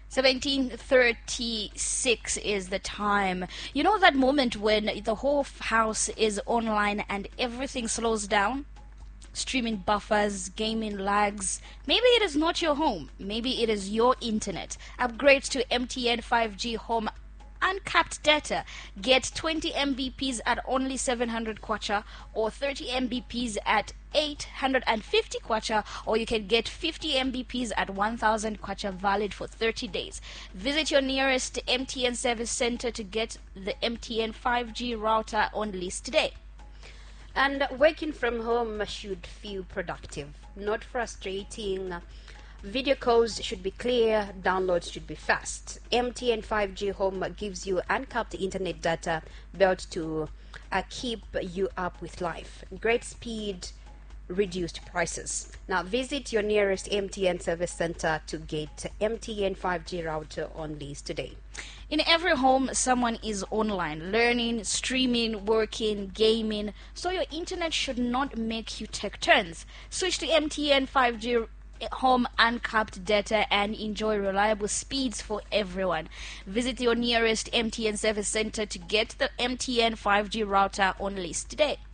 17:36 is the time. You know that moment when the whole house is online and everything slows down? Streaming buffers, gaming lags. Maybe it is not your home. Maybe it is your internet. Upgrade to MTN 5G Home uncapped data. Get 20 Mbps at only 700 kwacha or 30 Mbps at 850 kwacha, or you can get 50 Mbps at 1000 kwacha, valid for 30 days. Visit your nearest MTN service center to get the MTN 5G router on list today. And working from home should feel productive, not frustrating. Video calls should be clear, downloads should be fast. MTN 5G Home gives you uncapped internet data built to keep you up with life. Great speed, reduced prices. Now visit your nearest MTN service center to get MTN 5G router on lease today. In every home, someone is online, learning, streaming, working, gaming, so your internet should not make you take turns. Switch to MTN 5G Home uncapped data and enjoy reliable speeds for everyone. Visit your nearest MTN service center to get the MTN 5G router on list today.